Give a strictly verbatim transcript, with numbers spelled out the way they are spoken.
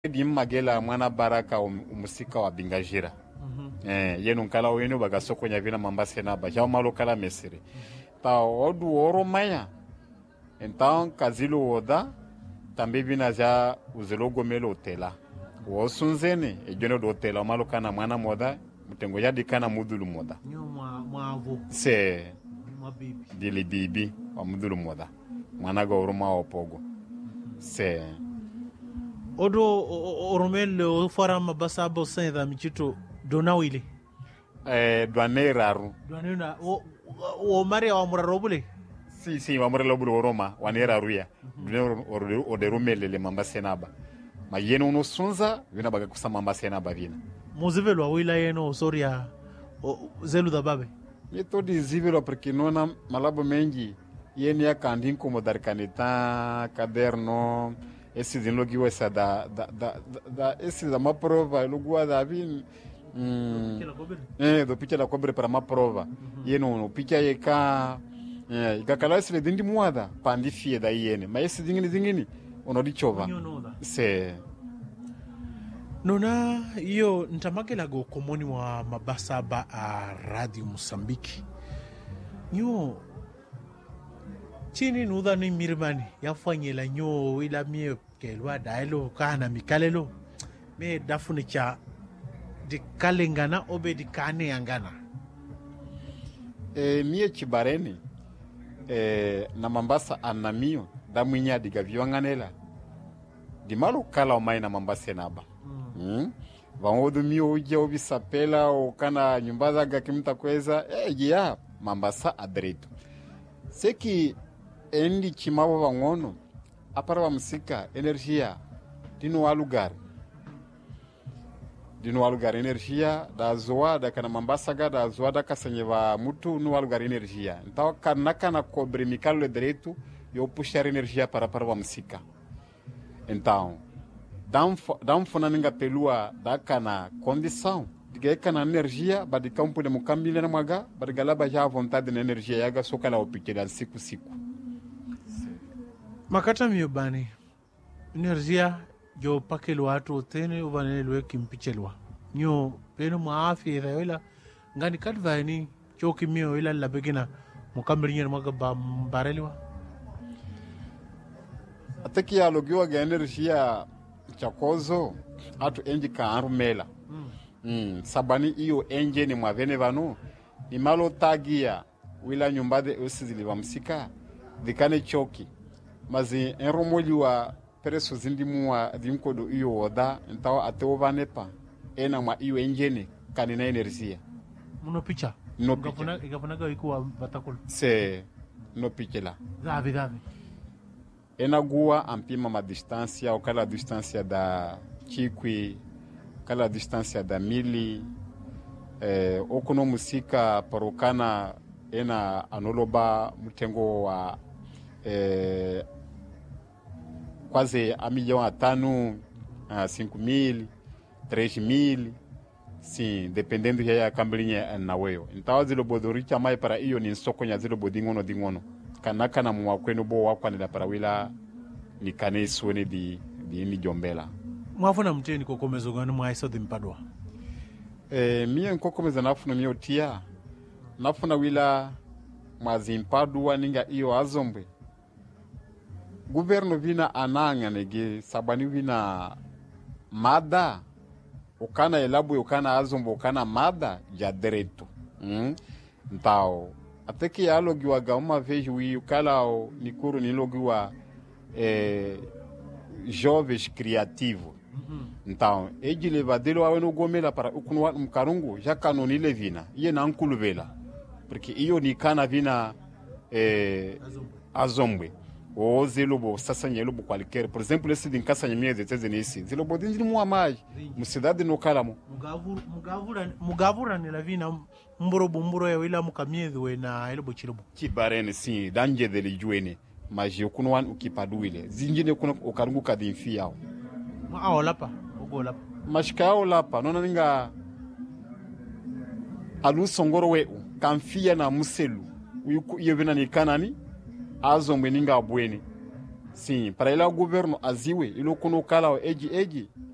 di magela mwana baraka umusika wa bingajira. Mm -hmm. Eh, yenu nkala wenu bagasoko nya vina mambase na ba jao malo kala mesire. Mm -hmm. Ta odu oro maya. Então kazilo oda tambe vina ja uzelogo melo hotela. Wo sunzene e jono do hotela malo kana mwana moda mutengo ya dikana mudulu moda. Nyo mwa mwavu. Se mwa bibi. Dili bibi wa mudulu moda. Mwana go oro ma opogo. Mm -hmm. Se Odo oromel o fara mabasa bo senda michito donawile. Eh douane raru. Douane na o o mari wa murarobule. Si si wa murarobule oroma wanera ruya. Douane o o de rumele le mamba senaba. Ma yeno uno sunza vina baga kusama mamba senaba vina. Muzivelo wila yeno soria o zelu da babe. Yeto di zivelo perché nona malabo mengi yeni ya kandin como dar caneta caderno. Esse dinlogiwa essa da da da da esse da uma prova lugua da vin hum eh do picha da cobre para uma prova e não no picha é cá eh ikakala esse dindi muada pandi fie da iene mas esse dingini dingini ono di chova se nona iyo ntamakela go komoni wa mabasa ba a Radio Mosambiki nyo chini nuda ni mirmani yafanyela nyo ila mie kelwa dailo kana mikalelo me dafuni cha di kalengana obe di kane yangana e mie chibareni e na Mambasa anamio da mwinya diga viwanganela di malo kala omai na Mambasa naba mm. mm? Vangodu mio uje obisapela o kana nyumbaza gakimta kweza e ya Mambasa adreto seki endi chimavo vangono apara musika energia dino wa lugar dino wa lugar energia da zoa da kana Mambasa ga da zoa da kasanyeva mutu no wa lugar energia então kana kana cobre mikalo direito eu puxar energia para para wa musika então dam dam fonaninga pelua da kana condição diga kana energia ba de campo de mukambile na maga ba de galaba já vontade na energia yaga sokala opikela siku siku makata miobani energia jo pakelo watu tene ubane lwe kimpichelwa nyo peno maafi ila ngani kadvani choki mio ila labegina mukambirinyer maga ba barelwa ataki ya logiwa ga energia chakozo atu enji ka arumela mm. mm. sabani iyo enje ni mwavene vanu ni malo tagia wila nyumbade usizili wa msika dikane choki mazi enromoli wa preso zindimua dimkodo iyo oda ntawa ateo vanepa ena ma iyo engine kanina energia muno picha no gafuna gafuna ga ikuwa batakul se no pichela gavi gavi ena gua ampima ma distância o kala distância da chikwi kala distância da mili eh okuno musika parokana ena anoloba mutengo wa eh quase a milhão a tano, a cinco mil, três mil, sim, dependendo já a cambelinha na weo. Então a zilo bodoricha mai para iyo ni soko nya zilo bodingono dingono. Kanaka na mwa kwenu bo wakwa ni para wila ni kane suene di di ni jombela. Mwafuna mteni kokomezo gani mwa iso dimpadwa? Eh mie kokomezo nafuna mio tia. Nafuna wila mazimpadwa ninga iyo azombe. Governo vina ananga nege sabani vina mada ukana elabu ukana azombo ukana mada ya direito mm? Então até que a logiwa uma vez wi ukala o nikuru ni logiwa eh, jovens criativos então eji levadelo awe no gomela para ukunwa mkarungu já kanoni levina iye na nkuluvela porque iyo ni kana vina eh, azombe o zelobo sasa nyelobo qualquer por exemplo esse de casa minha de teze nesse zelobo dindri mu amai mu cidade no kalamo mugavura mugavura mugavura ni lavina mburo bumburo ya wila mukamiezo we na elobo chilobo kibarene sim danje de lijuene mas eu kuno wan ukipaduile zinjine kuno okarungu kadinfiao ma awolapa ogolapa mas kaolapa nona ninga alu songoro we kanfia na muselu iyo vina ni kanani azombe ninga abweni sim para ila governo aziwe ilo kuno kala eji eji